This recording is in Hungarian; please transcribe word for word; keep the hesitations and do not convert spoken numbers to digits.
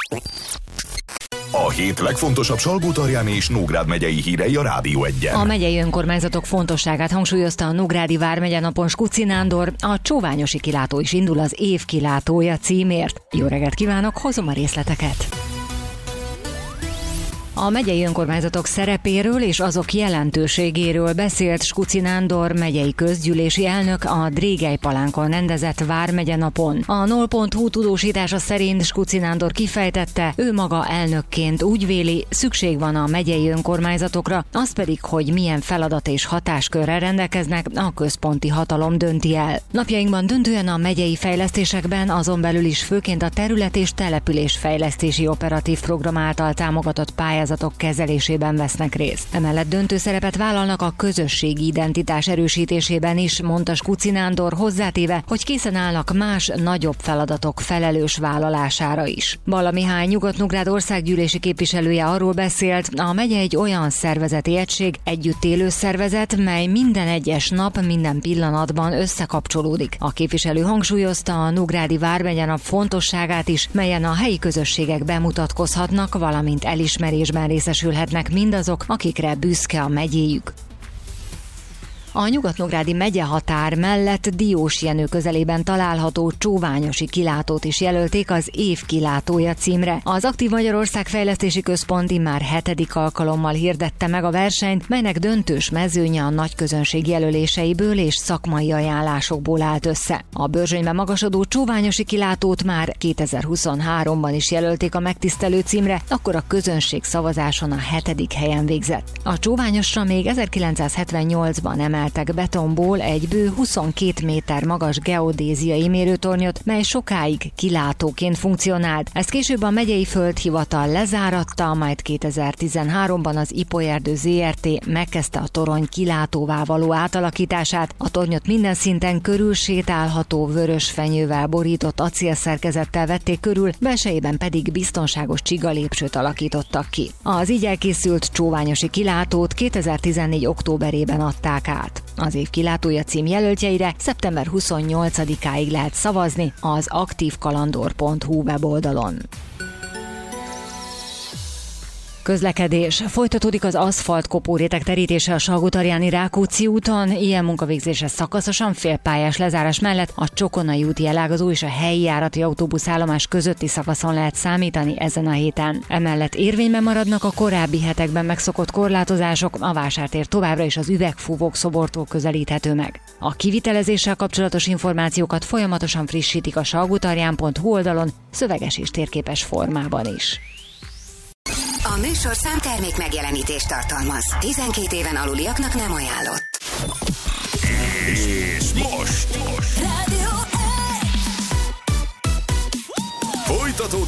A hét legfontosabb Salgótarján és Nógrád megyei hírei a Rádió Egyen. A megyei önkormányzatok fontosságát hangsúlyozta a Nógrádi vármegye napon Skuci Nándor, a csóványosi kilátó is indul az év kilátója címért. Jó reggelt kívánok, hozom a részleteket! A megyei önkormányzatok szerepéről és azok jelentőségéről beszélt Skuci Nándor megyei közgyűlési elnök a Drégelypalánkon rendezett vármegye napon. A null pont hu tudósítása szerint Skuci Nándor kifejtette, ő maga elnökként úgy véli, szükség van a megyei önkormányzatokra, az pedig, hogy milyen feladat és hatáskörrel rendelkeznek, a központi hatalom dönti el. Napjainkban döntően a megyei fejlesztésekben, azon belül is főként a terület- és településfejlesztési operatív program által támogatott pályázatok kezelésében vesznek részt. Emellett döntő szerepet vállalnak a közösségi identitás erősítésében is, mondta Skuci Nándor, hozzátéve, hogy készen állnak más, nagyobb feladatok felelős vállalására is. Balla Mihály Nyugat-Nógrád országgyűlési képviselője arról beszélt, a megye egy olyan szervezeti egység, együtt élő szervezet, mely minden egyes nap, minden pillanatban összekapcsolódik. A képviselő hangsúlyozta a Nógrádi vármegye nap fontosságát is, melyen a helyi közösségek bemutatkozhatnak, valamint elismerésben részesülhetnek mindazok, akikre büszke a megyéjük. A nyugat-nógrádi megyehatár mellett Diósjenő közelében található csóványosi kilátót is jelölték az év kilátója címre. Az Aktív Magyarország Fejlesztési Központ immár hetedik alkalommal hirdette meg a versenyt, melynek döntős mezőnye a nagyközönség jelöléseiből és szakmai ajánlásokból állt össze. A Börzsönyben magasodó csóványosi kilátót már kétezer-huszonháromban is jelölték a megtisztelő címre, akkor a közönség szavazáson a hetedik helyen végzett. A csóványosra még ezerkilencszázhetvennyolcban emelt betonból egy bő huszonkét méter magas geodéziai mérőtornyot, mely sokáig kilátóként funkcionált. Ezt később a megyei földhivatal lezáratta, majd kétezer-tizenháromban az Ipolyerdő zé er té megkezdte a torony kilátóvá való átalakítását. A tornyot minden szinten körülsétálható vörös fenyővel borított acélszerkezettel vették körül, belsejében pedig biztonságos csigalépcsőt alakítottak ki. Az így elkészült csóványosi kilátót kétezer-tizennégy októberében adták át. Az év kilátója cím jelöltjeire szeptember huszonnyolcadikáig lehet szavazni az aktívkalandor pont hu weboldalon. Közlekedés. Folytatódik az aszfalt kopóréteg terítése a Salgótarjáni Rákóczi úton, ilyen munkavégzése szakaszosan félpályás lezárás mellett a Csokonai úti elágazó és a helyi járati autóbuszállomás közötti szakaszon lehet számítani ezen a héten. Emellett érvényben maradnak a korábbi hetekben megszokott korlátozások, a vásártér továbbra is az Üvegfúvók szobortól közelíthető meg. A kivitelezéssel kapcsolatos információkat folyamatosan frissítik a salgótarján pont hu oldalon, szöveges és térképes formában is. A műsorszám termék megjelenítést tartalmaz. tizenkét éven aluliaknak nem ajánlott. És most, most. Rádió egy! Folytatódik